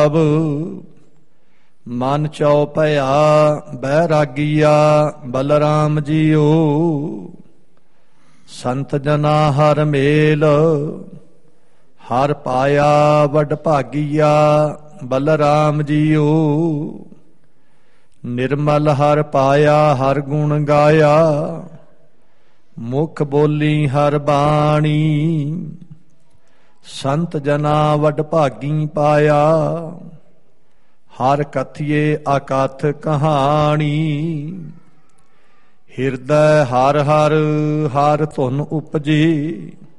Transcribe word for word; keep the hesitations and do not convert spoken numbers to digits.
ਅਬ ਮਨ ਚਉ ਭਇਆ ਬੈਰਾਗੀਆ ਬਲਰਾਮ ਜੀਓ। ਸੰਤ ਜਨਾ ਹਰ ਮੇਲ ਹਰ ਪਾਇਆ ਵਡ ਭਾਗੀਆ ਬਲਰਾਮ ਜੀਓ। ਨਿਰਮਲ ਹਰ ਪਾਇਆ ਹਰ ਗੁਣ ਗਾਇਆ ਮੁਖ ਬੋਲੀ ਹਰ ਬਾਣੀ। ਸੰਤ ਜਨਾ ਵਡ ਭਾਗੀ ਪਾਇਆ ਹਰ ਕਥਿਏ ਅਕਥ ਕਹਾਣੀ। ਹਿਰਦੈ ਹਰ ਹਰ ਹਰ ਧੁਨ ਉਪਜੀ